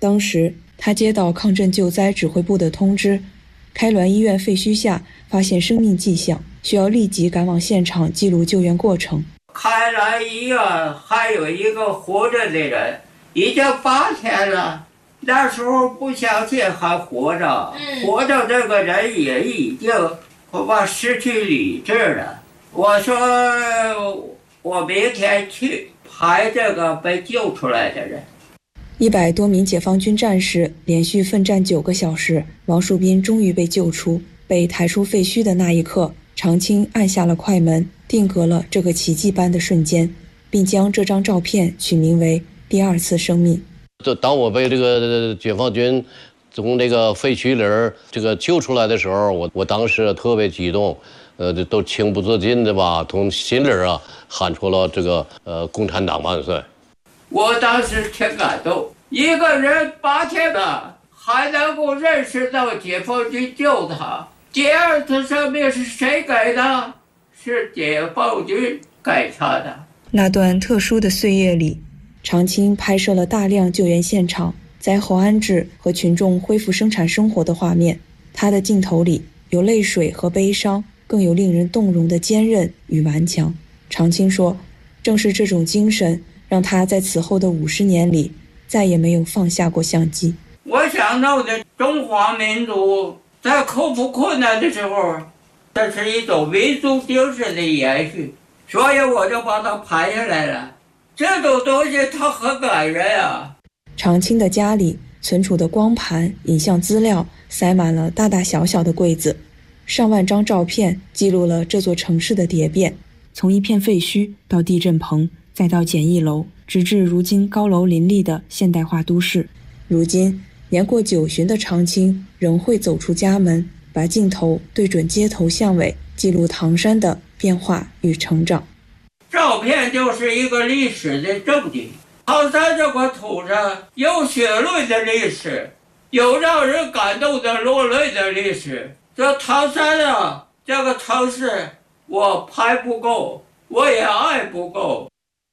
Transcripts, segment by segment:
当时他接到抗震救灾指挥部的通知，开滦医院废墟下发现生命迹象，需要立即赶往现场记录救援过程。 开滦医院还有一个活着的人，已经8天了。那时候不相信还活着，活着这个人也已经恐怕失去理智了。我说我明天去排这个被救出来的人。 100多名解放军战士连续奋战9个小时，王树斌终于被救出。被抬出废墟的那一刻，常青按下了快门，定格了这个奇迹般的瞬间，并将这张照片取名为第2次生命。 当我被这个解放军从这个废墟里这个救出来的时候，我当时特别激动，都情不自禁的吧，从心里喊出了这个共产党万岁。 我当时挺感动，一个人8天了，还能够认识到解放军救他。第2次生命是谁给的？是解放军给他的。 那段特殊的岁月里，常青拍摄了大量救援现场、灾后安置和群众恢复生产生活的画面。他的镜头里有泪水和悲伤，更有令人动容的坚韧与顽强。常青说，正是这种精神让他在此后的50年里再也没有放下过相机。 我想到的中华民族在克服困难的时候，这是一种民族精神的延续，所以我就把它拍下来了。这种东西它很感人啊。 常青的家里存储的光盘、影像资料塞满了大大小小的柜子，上万张照片记录了这座城市的蝶变，从一片废墟到地震棚，再到简易楼，直至如今高楼林立的现代化都市。如今年过90旬的常青仍会走出家门，把镜头对准街头巷尾，记录唐山的变化与成长。 照片就是一个历史的证据。唐山这块土上有血泪的历史，有让人感动的落泪的历史。这唐山啊，这个城市我拍不够，我也爱不够。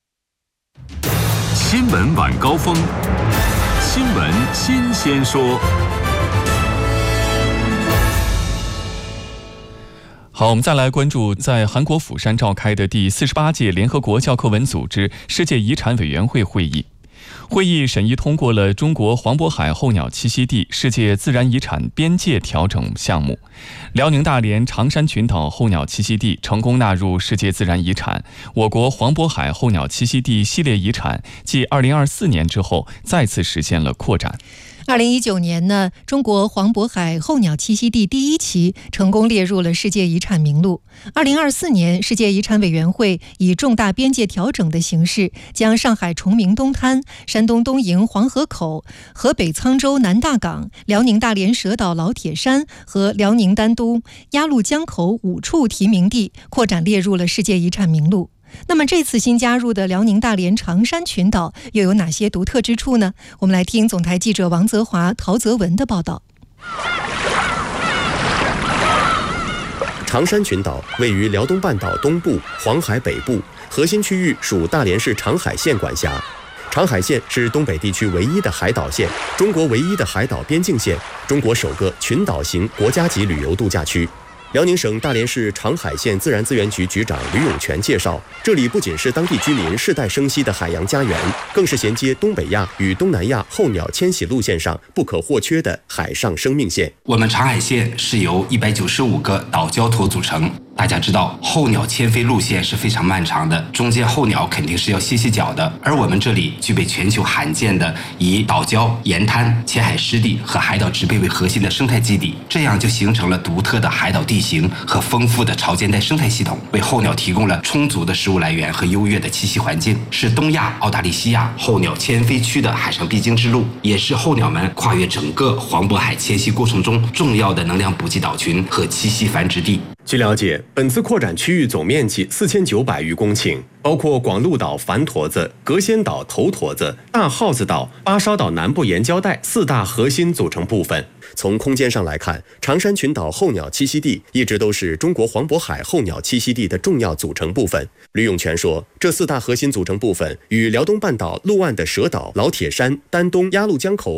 新闻晚高峰，新闻新鲜说。 好，我们再来关注在韩国釜山召开的第48届联合国教科文组织世界遗产委员会会议。会议审议通过了中国黄渤海候鸟栖息地世界自然遗产边界调整项目，辽宁大连长山群岛候鸟栖息地成功纳入世界自然遗产。我国黄渤海候鸟栖息地系列遗产继2024年之后再次实现了扩展。 2019年呢，中国黄渤海候鸟栖息地第1期成功列入了世界遗产名录。2024年，世界遗产委员会以重大边界调整的形式，将上海崇明东滩、山东东营黄河口、河北沧州南大港、辽宁大连蛇岛老铁山和辽宁丹都鸭绿江口5处提名地扩展列入了世界遗产名录。那么这次新加入的辽宁大连长山群岛又有哪些独特之处呢？我们来听总台记者王泽华、陶泽文的报道。 长山群岛位于辽东半岛东部、黄海北部，核心区域属大连市长海县管辖。长海县是东北地区唯一的海岛县，中国唯一的海岛边境县，中国首个群岛型国家级旅游度假区。辽宁省大连市长海县自然资源局局长吕永全介绍，这里不仅是当地居民世代生息的海洋家园，更是衔接东北亚与东南亚候鸟迁徙路线上不可或缺的海上生命线。 我们长海县是由195个岛礁头组成。大家知道，候鸟迁飞路线是非常漫长的，中间候鸟肯定是要歇歇脚的。而我们这里具备全球罕见的以岛礁、沿滩、浅海湿地和海岛植被为核心的生态基地，这样就形成了独特的海岛地形和丰富的潮间带生态系统，为候鸟提供了充足的食物来源和优越的栖息环境，是东亚、澳大利西亚候鸟迁飞区的海上必经之路，也是候鸟们跨越整个黄渤海迁徙过程中重要的能量补给岛群和栖息繁殖地。 据了解，本次扩展区域总面积4900余公顷，包括广鹿岛繁坨子、隔仙岛头坨子、大耗子岛、巴烧岛南部沿礁带4大核心组成部分。从空间上来看，长山群岛候鸟栖息地一直都是中国黄渤海候鸟栖息地的重要组成部分。吕永全说，这4大核心组成部分与辽东半岛陆岸的蛇岛、老铁山、丹东、鸭绿江口